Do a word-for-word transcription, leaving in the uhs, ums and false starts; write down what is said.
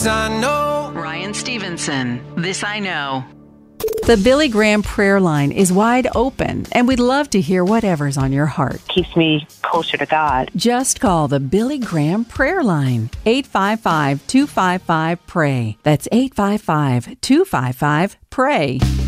This I know. Ryan Stevenson, This I Know. The Billy Graham prayer line is wide open, and we'd love to hear whatever's on your heart. Keeps me closer to God. Just call the Billy Graham prayer line, eight five five, two five five, P R A Y. That's eight five five, two five five, P R A Y.